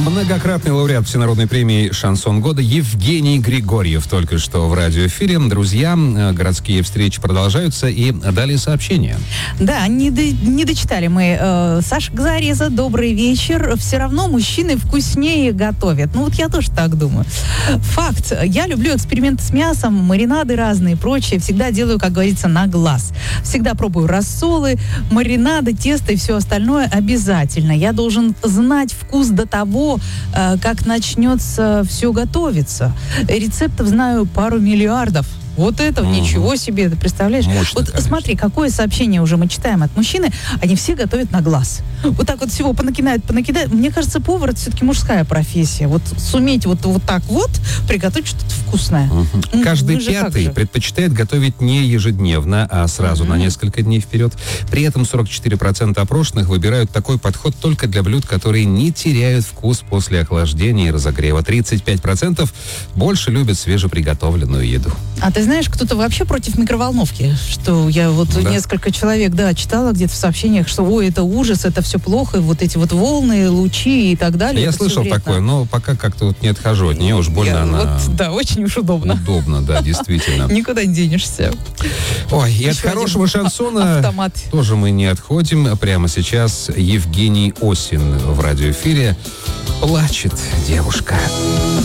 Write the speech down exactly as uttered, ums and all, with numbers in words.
Многократный лауреат всенародной премии «Шансон года» Евгений Григорьев только что в радиоэфире. Друзья, городские встречи продолжаются, и далее сообщение. Да, не, до, не дочитали мы. Э, Саша Газареза, добрый вечер. Все равно мужчины вкуснее готовят. Ну вот я тоже так думаю. Факт. Я люблю эксперименты с мясом, маринады разные и прочее. Всегда делаю, как говорится, на глаз. Всегда пробую рассолы, маринады, тесто и все остальное обязательно. Я должен знать вкус до того, как начнется все готовиться. Рецептов знаю пару миллиардов. Вот это, угу. Ничего себе, ты представляешь? Мощно, вот конечно. Смотри, какое сообщение уже мы читаем от мужчины, они все готовят на глаз. Вот так вот всего понакидают, понакидают. Мне кажется, повар — это все-таки мужская профессия. Вот суметь вот, вот так вот приготовить что-то вкусное. Угу. Каждый Вы пятый предпочитает готовить не ежедневно, а сразу угу. на несколько дней вперед. При этом сорок четыре процента опрошенных выбирают такой подход только для блюд, которые не теряют вкус после охлаждения и разогрева. тридцать пять процентов больше любят свежеприготовленную еду. А ты знаешь, кто-то вообще против микроволновки, что я вот да. несколько человек, да, читала где-то в сообщениях, что ой, это ужас, это все плохо, и вот эти вот волны, лучи и так далее. Я слышал такое, но пока как-то вот не отхожу от нее, уж больно я, она... Вот, да, очень уж удобно. Удобно, да, действительно. Никуда не денешься. Ой, и от хорошего шансона автомат. Тоже мы не отходим. Прямо сейчас Евгений Осин в радиоэфире. Плачет девушка.